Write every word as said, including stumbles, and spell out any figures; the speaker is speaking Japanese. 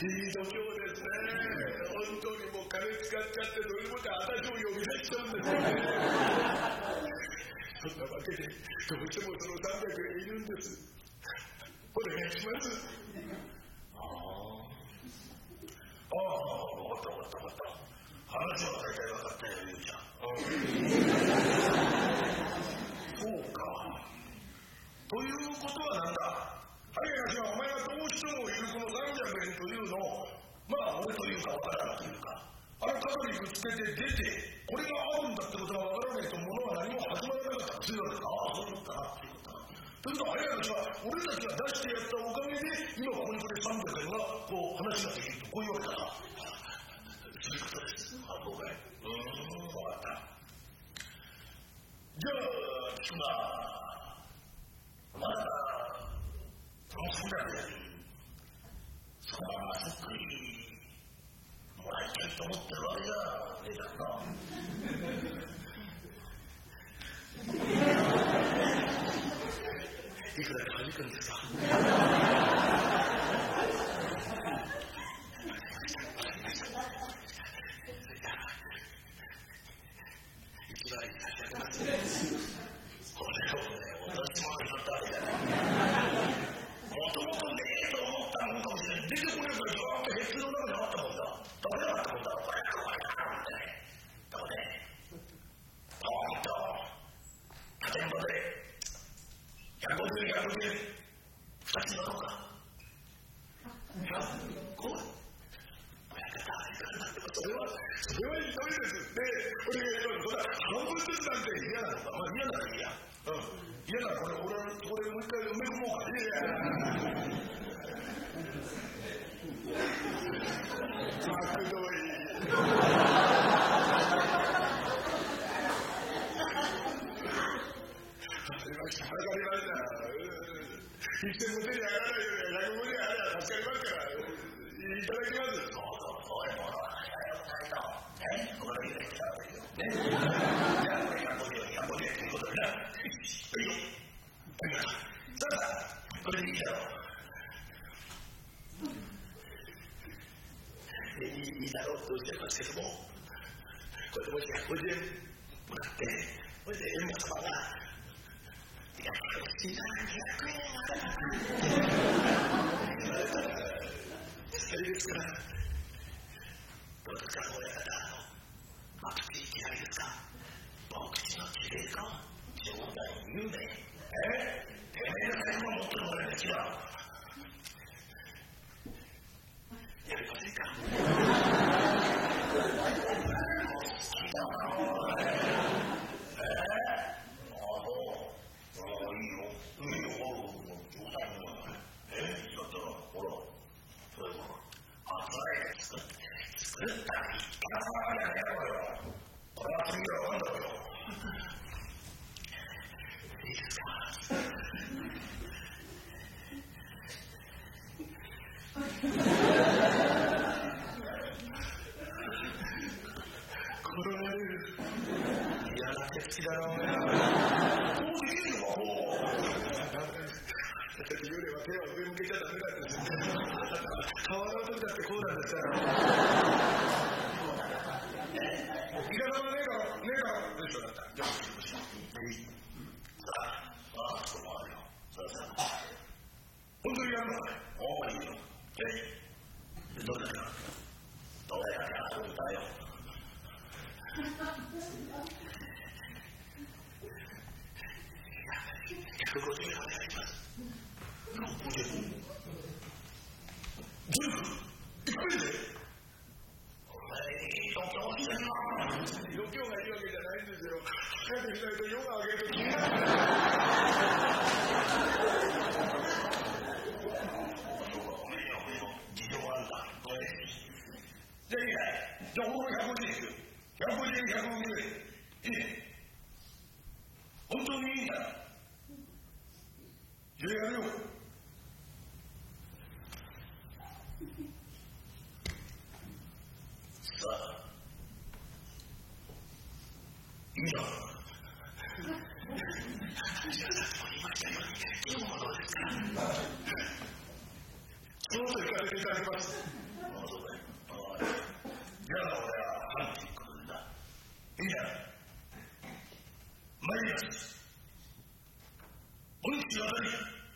い度胸ですね。本当にもう金使っちゃってどういうことは私を呼び出しちゃうんですよね。そんなわけでどうしてもそのさんびゃくえんいるんです。お願いします。ああ分かった分かった分かった。話は大体分かったよ、ゆうちゃん。そうか。ということはなんだ。はい、お前がどうしてもいるこのさんびゃくえんというのを、まあ俺というか分からないというか、あの角にぶつけて出て、これがあるんだってことが分からないと物は何も始まらなかったらするわけだ。ああ、そういうことかなっていうことだ。ということは、早い話は俺たちが出してやったおかげで、今ここにこれさんびゃくえんがこう話ができると、こういうわけだな。そういうことです。あ、そうかい。うーん、分かった。じゃあ、聞くな。まだ、そのさんびゃくえん、そのままそっくりもらいたいと思ってるわけじゃねえだろな。いくらか弾くんですか。一番に差し上げますね。これをね、私も買ったわけじゃない。もともとねえと思ったもんかもしれない。出てこればずーっとヘッドの中にあったもんだ。ダメだったもんだ。これだこれだなんてね。でもね、ポーンと縦んぼでひゃくごじゅう、ひゃくごじゅう、ふたつだろうか。ひゃくご？親方、それは、それはひどいです。で、俺が言うのは、半分ずつなんて嫌なのか。まあ嫌なら嫌。うん。嫌ならこれ、俺は、これもう一回埋め込もうか。いやいや。あくどい。わかりました。わかりました。一銭も手に上がらないよりはひゃくごじゅうえんあれば助かりますから、いただきます。そうそう、そういうものはないよ、ないと。ね、これだけで来たわけよ。ね。じゃあ、これひゃくごじゅうえん、ひゃくごじゅうえんということでな。いいよ。ただ、これでいいだろう。いいだろうとおっしゃいますけども、これでもしひゃくごじゅうえんもらって、これで閻魔様が、いや、ひゃくえんあるから、それですから、どうですか、親方、あの、まくち嫌いですか？まくちのきれいか？冗談言うね。え？てめえが財布を持ってる俺たちは、やりませんか？好きだな、お前。え？あの、いいよ、いいよ、冗談言うな。え？だったら、ほら、そういうこと。あ、それ、作った、作ったら一回様じゃねえのよ。これは次は何だろうよ。いいですか？これは嫌な手つきだろうな。こうできるのか、こう。私、幽霊は手は上向けちゃダメなんですよ。川の時だってこうなんですよ。いかがもねえか、ねえか、どうしようだった。じゃあ、さあ、ああ、そうもあるよ。さあさあ。本当にやるのかね。おー、いいよ。えい。どれだか、どれだけあるんだよ。ひゃくごじゅうえんお願いします。ろくじゅう。全部いっぺんで。お前、度胸してんな。度胸がいいわけじゃないんですよ。早くしないと夜が明けると気になるんだよ。事情があるんだ。じゃあいいね。じゃあ俺もひゃくごじゅうえんですよ。ひゃくごじゅうえん、ひゃくごじゅうえん。いいね。本当にいいんだ。じゃあやるよ。さあ、いいだ。私はさっきも言いましたように、いいものですから。そうと言わせていただきます。 参ります。お主は誰？